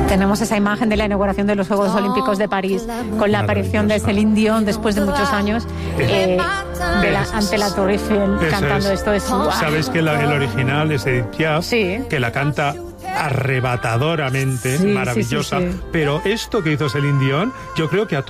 Tenemos esa imagen de la inauguración de los Juegos Olímpicos de París con la aparición de Celine Dion después de muchos años ante la Torre Eiffel cantando esto de su... Sabes que el original es Edith Piaf, que la canta arrebatadoramente, maravillosa, pero esto que hizo Celine Dion, yo creo que a